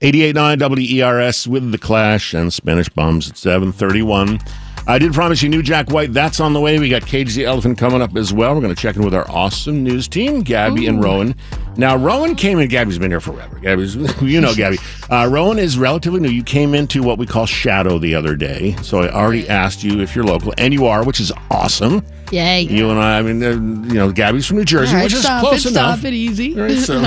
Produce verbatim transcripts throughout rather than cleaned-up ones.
eighty-eight point nine W E R S with The Clash and Spanish Bombs at seven thirty-one. I did promise you new Jack White. That's on the way. We got Cage the Elephant coming up as well. We're going to check in with our awesome news team, Gabby Ooh. and Rowan. Now, Rowan came in. Gabby's been here forever. Gabby's, you know Gabby. Uh, Rowan is relatively new. You came into what we call Shadow the other day. So I already asked you if you're local, and you are, which is awesome. Yay. You and I, I mean, uh, you know, Gabby's from New Jersey, right, which is stop close it, enough. Stop it easy. Right, so.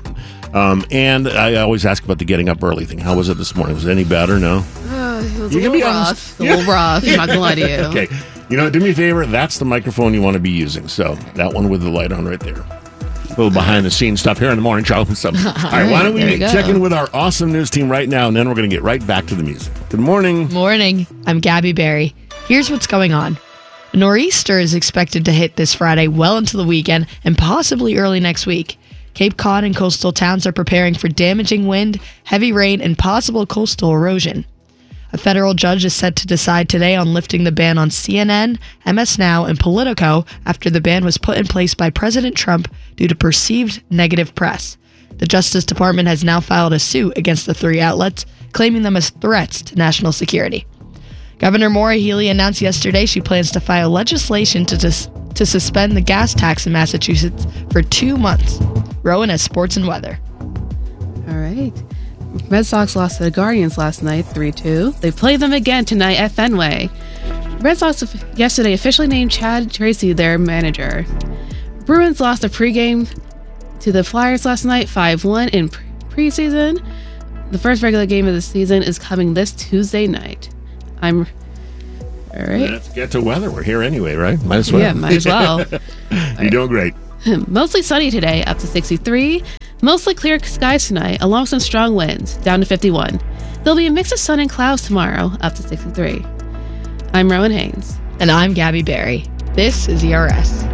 Um, and I always ask about the getting up early thing. How was it this morning? Was it any better? No? Uh, it was you a can little be rough. honest. A little rough. I'm not going to lie to you. Okay. You know, do me a favor. That's the microphone you want to be using. So that one with the light on right there. A little behind the scenes stuff here in the morning, Charlie. All right, why don't we check in with our awesome news team right now, and then we're going to get right back to the music. Good morning. Morning. I'm Gabby Berry. Here's what's going on. A nor'easter is expected to hit this Friday well into the weekend and possibly early next week. Cape Cod and coastal towns are preparing for damaging wind, heavy rain, and possible coastal erosion. A federal judge is set to decide today on lifting the ban on C N N, M S Now, and Politico after the ban was put in place by President Trump due to perceived negative press. The Justice Department has now filed a suit against the three outlets, claiming them as threats to national security. Governor Maura Healey announced yesterday she plans to file legislation to dis- to suspend the gas tax in Massachusetts for two months. Rowan has sports and weather. All right. Red Sox lost to the Guardians last night, three two. They play them again tonight at Fenway. Red Sox yesterday officially named Chad Tracy their manager. Bruins lost a pregame to the Flyers last night, five one in preseason. The first regular game of the season is coming this Tuesday night. I'm... All right. Let's get to weather. We're here anyway, right? Might as well. Yeah, might as well. You're right. doing great. Mostly sunny today, up to sixty-three. Mostly clear skies tonight, along with some strong winds, down to fifty-one. There'll be a mix of sun and clouds tomorrow, up to sixty-three. I'm Rowan Haynes. And I'm Gabby Berry. This is E R S.